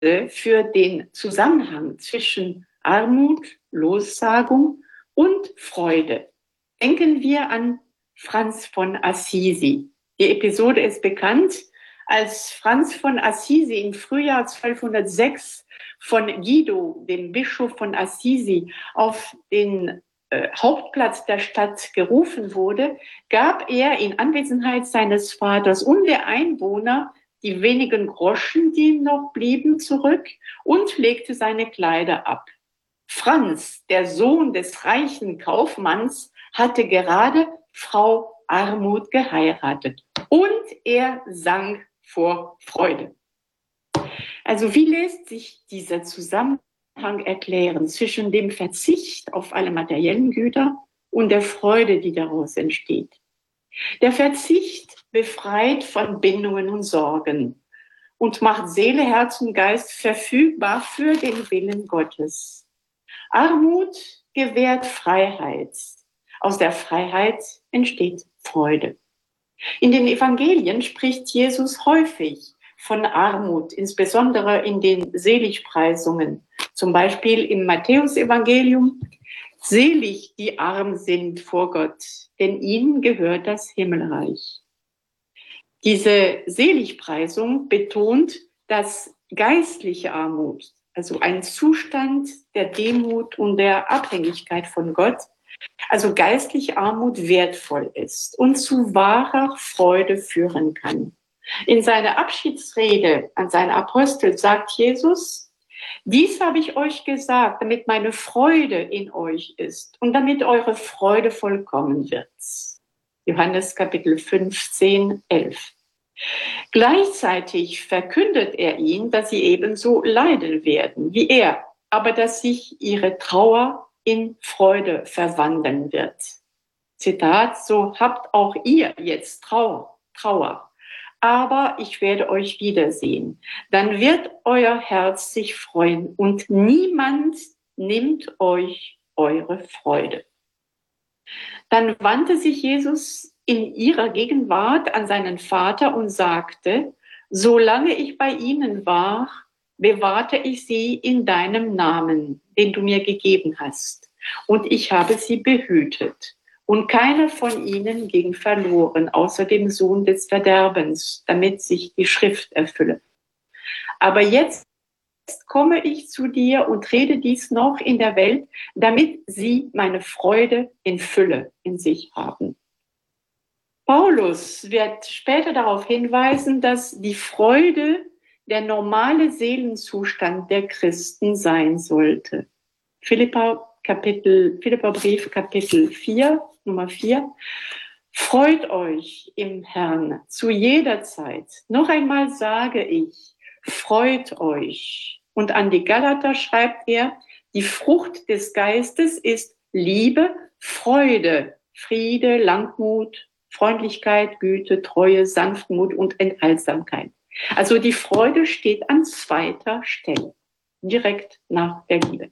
für den Zusammenhang zwischen Armut, Lossagung und Freude. Denken wir an Franz von Assisi. Die Episode ist bekannt, als Franz von Assisi im Frühjahr 1206 von Guido, dem Bischof von Assisi, auf den Hauptplatz der Stadt gerufen wurde, gab er in Anwesenheit seines Vaters und der Einwohner die wenigen Groschen, die ihm noch blieben, zurück und legte seine Kleider ab. Franz, der Sohn des reichen Kaufmanns, hatte gerade Frau Armut geheiratet und er sang vor Freude. Also wie lässt sich dieser Zusammenhang erklären zwischen dem Verzicht auf alle materiellen Güter und der Freude, die daraus entsteht? Der Verzicht befreit von Bindungen und Sorgen und macht Seele, Herz und Geist verfügbar für den Willen Gottes. Armut gewährt Freiheit. Aus der Freiheit entsteht Freude. In den Evangelien spricht Jesus häufig von Armut, insbesondere in den Seligpreisungen. Zum Beispiel im Matthäusevangelium: Selig, die arm sind vor Gott, denn ihnen gehört das Himmelreich. Diese Seligpreisung betont, dass geistliche Armut, also ein Zustand der Demut und der Abhängigkeit von Gott, also geistliche Armut wertvoll ist und zu wahrer Freude führen kann. In seiner Abschiedsrede an seine Apostel sagt Jesus: Dies habe ich euch gesagt, damit meine Freude in euch ist und damit eure Freude vollkommen wird. Johannes Kapitel 15, 11. Gleichzeitig verkündet er ihnen, dass sie ebenso leiden werden wie er, aber dass sich ihre Trauer in Freude verwandeln wird. Zitat: So habt auch ihr jetzt Trauer, aber ich werde euch wiedersehen. Dann wird euer Herz sich freuen und niemand nimmt euch eure Freude. Dann wandte sich Jesus in ihrer Gegenwart an seinen Vater und sagte: Solange ich bei ihnen war, bewahrte ich sie in deinem Namen, den du mir gegeben hast. Und ich habe sie behütet. Und keiner von ihnen ging verloren, außer dem Sohn des Verderbens, damit sich die Schrift erfülle. Aber jetzt komme ich zu dir und rede dies noch in der Welt, damit sie meine Freude in Fülle in sich haben. Paulus wird später darauf hinweisen, dass die Freude der normale Seelenzustand der Christen sein sollte. Philipperbrief, Kapitel 4, Nummer 4. Freut euch im Herrn zu jeder Zeit. Noch einmal sage ich, freut euch. Und an die Galater schreibt er: Die Frucht des Geistes ist Liebe, Freude, Friede, Langmut, Freundlichkeit, Güte, Treue, Sanftmut und Enthaltsamkeit. Also die Freude steht an zweiter Stelle, direkt nach der Liebe.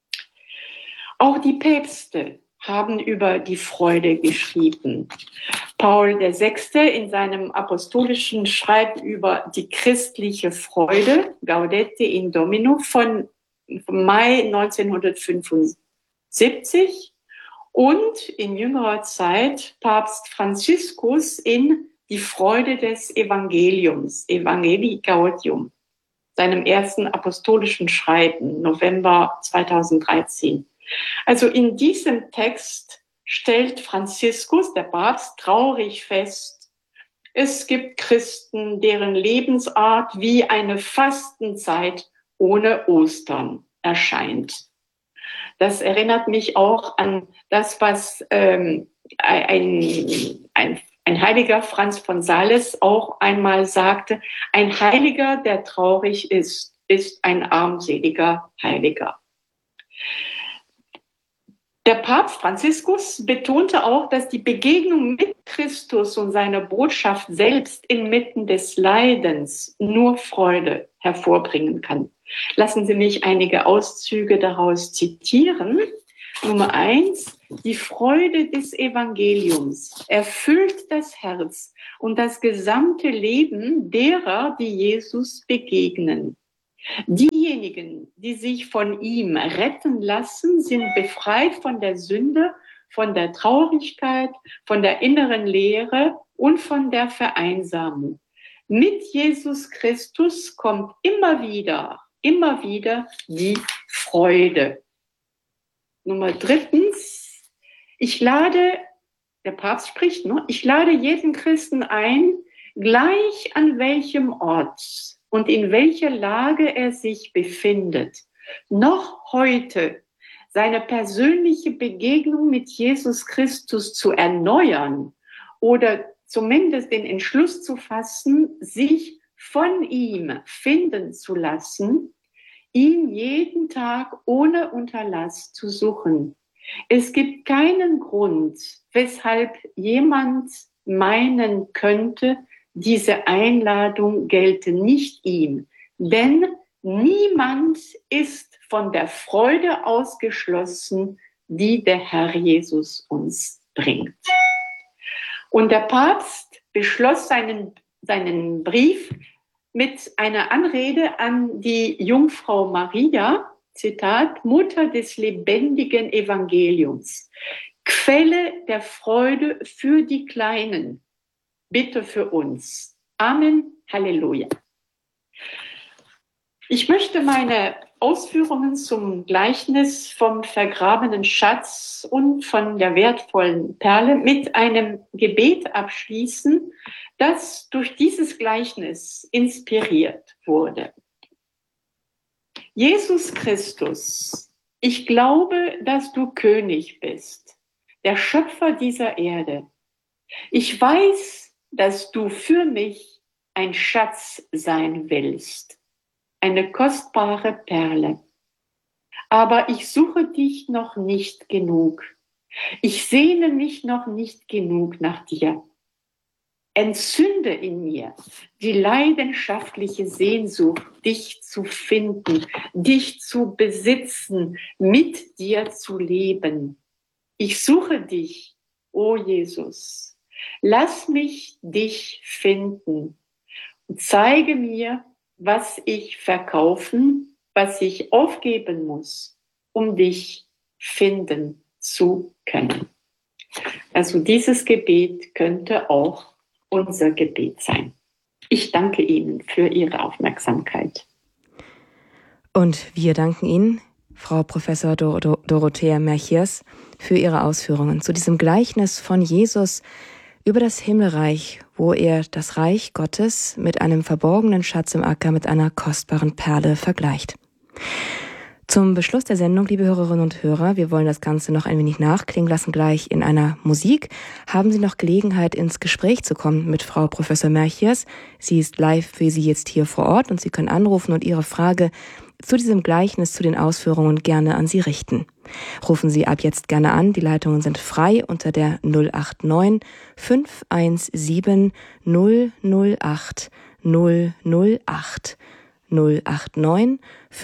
Auch die Päpste haben über die Freude geschrieben. Paul VI. In seinem apostolischen Schreiben über die christliche Freude, Gaudete in Domino, von Mai 1975, und in jüngerer Zeit Papst Franziskus in die Freude des Evangeliums, Evangelii Gaudium, seinem ersten apostolischen Schreiben, November 2013. Also in diesem Text stellt Franziskus, der Papst, traurig fest: Es gibt Christen, deren Lebensart wie eine Fastenzeit ohne Ostern erscheint. Das erinnert mich auch an das, was ein Heiliger Franz von Sales auch einmal sagte: Ein Heiliger, der traurig ist, ist ein armseliger Heiliger. Der Papst Franziskus betonte auch, dass die Begegnung mit Christus und seiner Botschaft selbst inmitten des Leidens nur Freude hervorbringen kann. Lassen Sie mich einige Auszüge daraus zitieren. Nummer 1: Die Freude des Evangeliums erfüllt das Herz und das gesamte Leben derer, die Jesus begegnen. Diejenigen, die sich von ihm retten lassen, sind befreit von der Sünde, von der Traurigkeit, von der inneren Leere und von der Vereinsamung. Mit Jesus Christus kommt immer wieder die Freude. Nummer 3, der Papst spricht, ich lade jeden Christen ein, gleich an welchem Ort und in welcher Lage er sich befindet, noch heute seine persönliche Begegnung mit Jesus Christus zu erneuern oder zumindest den Entschluss zu fassen, sich von ihm finden zu lassen, ihn jeden Tag ohne Unterlass zu suchen. Es gibt keinen Grund, weshalb jemand meinen könnte, diese Einladung gelte nicht ihm, denn niemand ist von der Freude ausgeschlossen, die der Herr Jesus uns bringt. Und der Papst beschloss seinen Brief mit einer Anrede an die Jungfrau Maria, Zitat, Mutter des lebendigen Evangeliums, Quelle der Freude für die Kleinen, bitte für uns. Amen, Halleluja. Ich möchte meine Ausführungen zum Gleichnis vom vergrabenen Schatz und von der wertvollen Perle mit einem Gebet abschließen, das durch dieses Gleichnis inspiriert wurde. Jesus Christus, ich glaube, dass du König bist, der Schöpfer dieser Erde. Ich weiß, dass du für mich ein Schatz sein willst, eine kostbare Perle. Aber ich suche dich noch nicht genug. Ich sehne mich noch nicht genug nach dir. Entzünde in mir die leidenschaftliche Sehnsucht, dich zu finden, dich zu besitzen, mit dir zu leben. Ich suche dich, o Jesus. Lass mich dich finden und zeige mir, was ich verkaufen, was ich aufgeben muss, um dich finden zu können. Also dieses Gebet könnte auch unser Gebet sein. Ich danke Ihnen für Ihre Aufmerksamkeit. Und wir danken Ihnen, Frau Professor Dorothea Merchiers, für Ihre Ausführungen zu diesem Gleichnis von Jesus über das Himmelreich, wo er das Reich Gottes mit einem verborgenen Schatz im Acker, mit einer kostbaren Perle vergleicht. Zum Beschluss der Sendung, liebe Hörerinnen und Hörer, wir wollen das Ganze noch ein wenig nachklingen lassen, gleich in einer Musik. Haben Sie noch Gelegenheit, ins Gespräch zu kommen mit Frau Professor Merchiers? Sie ist live für Sie jetzt hier vor Ort und Sie können anrufen und Ihre Frage zu diesem Gleichnis, zu den Ausführungen gerne an Sie richten. Rufen Sie ab jetzt gerne an, die Leitungen sind frei unter der 089 517 008 008 089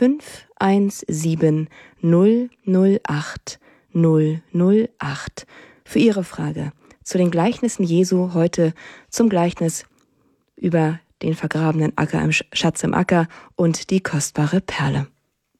517 008 008 für Ihre Frage zu den Gleichnissen Jesu, heute zum Gleichnis über den vergrabenen Acker im Schatz im Acker und die kostbare Perle.